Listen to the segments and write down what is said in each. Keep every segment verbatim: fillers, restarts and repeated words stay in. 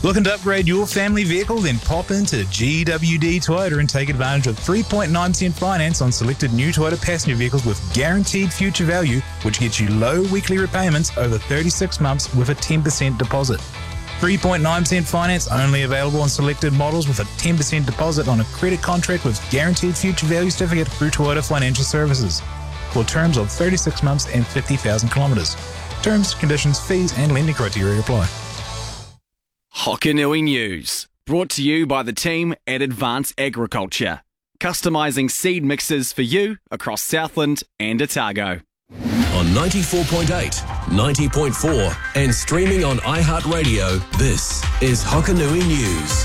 Looking to upgrade your family vehicle? Then pop into G W D Toyota and take advantage of three point nine percent finance on selected new Toyota passenger vehicles with guaranteed future value, which gets you low weekly repayments over thirty-six months with a ten percent deposit. three point nine percent finance only available on selected models with a ten percent deposit on a credit contract with guaranteed future value certificate through Toyota Financial Services. For terms of thirty-six months and fifty thousand kilometres. Terms, conditions, fees and lending criteria apply. Hokanui News, brought to you by the team at Advanced Agriculture, customising seed mixes for you across Southland and Otago. On ninety-four point eight, ninety point four and streaming on iHeartRadio, this is Hokanui News.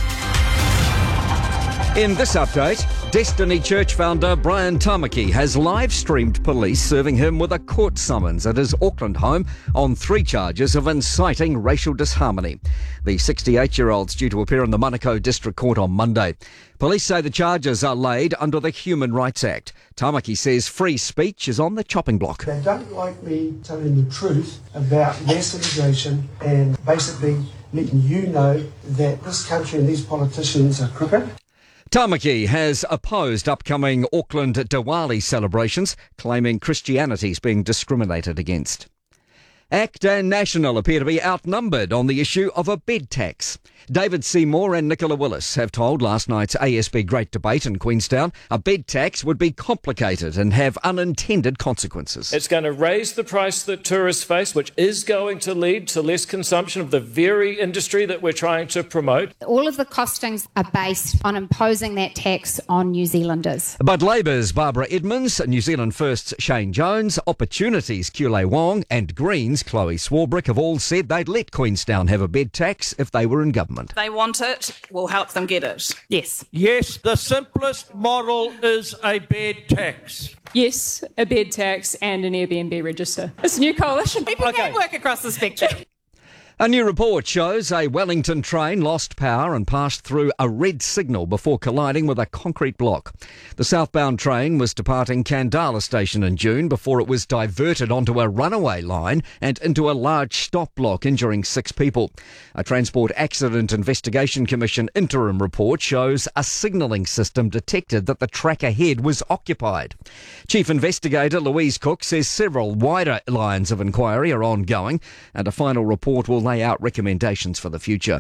In this update, Destiny Church founder Brian Tamaki has live-streamed police serving him with a court summons at his Auckland home on three charges of inciting racial disharmony. The sixty-eight-year-old's due to appear in the Manukau District Court on Monday. Police say the charges are laid under the Human Rights Act. Tamaki says free speech is on the chopping block. They don't like me telling the truth about mass immigration and basically letting you know that this country and these politicians are crooked. Tamaki has opposed upcoming Auckland Diwali celebrations, claiming Christianity is being discriminated against. ACT and National appear to be outnumbered on the issue of a bed tax. David Seymour and Nicola Willis have told last night's A S B Great Debate in Queenstown a bed tax would be complicated and have unintended consequences. It's going to raise the price that tourists face, which is going to lead to less consumption of the very industry that we're trying to promote. All of the costings are based on imposing that tax on New Zealanders. But Labour's Barbara Edmonds, New Zealand First's Shane Jones, Opportunity's Kule Wong and Greens Chloe Swarbrick have all said they'd let Queenstown have a bed tax if they were in government. They want it, we'll help them get it. Yes. Yes, the simplest model is a bed tax. Yes, a bed tax and an Airbnb register. It's a new coalition. People Okay. can work across the spectrum. A new report shows a Wellington train lost power and passed through a red signal before colliding with a concrete block. The southbound train was departing Kandala station in June before it was diverted onto a runaway line and into a large stop block, injuring six people. A Transport Accident Investigation Commission interim report shows a signalling system detected that the track ahead was occupied. Chief Investigator Louise Cook says several wider lines of inquiry are ongoing and a final report will lay out recommendations for the future.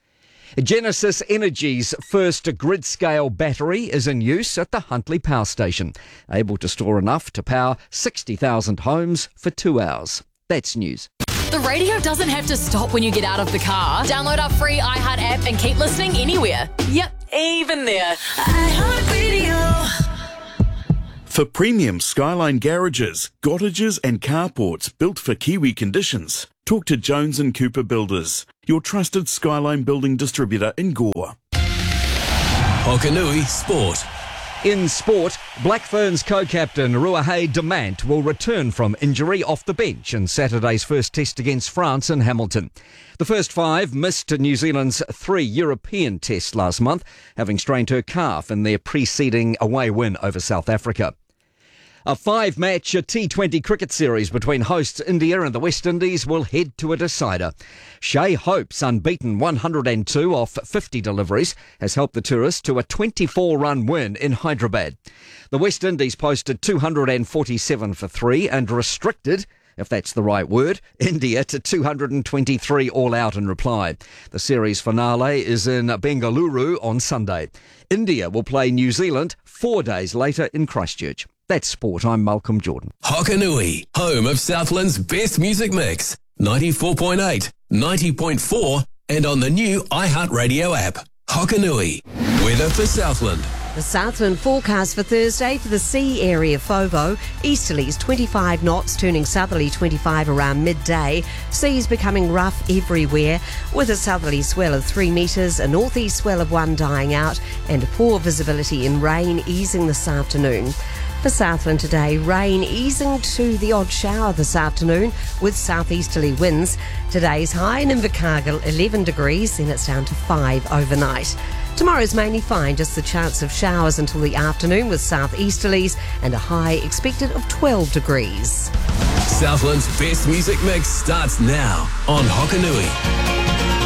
Genesis Energy's first grid-scale battery is in use at the Huntly Power Station, able to store enough to power sixty thousand homes for two hours. That's news. The radio doesn't have to stop when you get out of the car. Download our free iHeart app and keep listening anywhere. Yep, even there. iHeartRadio. For premium Skyline garages, cottages and carports built for Kiwi conditions, talk to Jones and Cooper Builders, your trusted Skyline building distributor in Gore. Hokanui Sport. In sport, Black Ferns co-captain Ruahei Demant will return from injury off the bench in Saturday's first test against France in Hamilton. The first five missed New Zealand's three European tests last month, having strained her calf in their preceding away win over South Africa. A five-match T twenty cricket series between hosts India and the West Indies will head to a decider. Shea Hope's unbeaten one hundred and two off fifty deliveries has helped the tourists to a twenty-four run win in Hyderabad. The West Indies posted two hundred and forty-seven for three and restricted, if that's the right word, India to two hundred and twenty-three all out in reply. The series finale is in Bengaluru on Sunday. India will play New Zealand four days later in Christchurch. That's sport. I'm Malcolm Jordan. Hokanui, home of Southland's best music mix. ninety-four point eight, ninety point four and on the new iHeartRadio app. Hokanui. Weather for Southland. The Southland forecast for Thursday for the sea area FOVO. Easterlies twenty-five knots, turning southerly twenty-five around midday. Seas becoming rough everywhere, with a southerly swell of three metres, a northeast swell of one dying out, and poor visibility in rain easing this afternoon. For Southland today, rain easing to the odd shower this afternoon with southeasterly winds. Today's high in Invercargill, eleven degrees, then it's down to five overnight. Tomorrow's mainly fine, just the chance of showers until the afternoon with southeasterlies and a high expected of twelve degrees. Southland's best music mix starts now on Hokanui.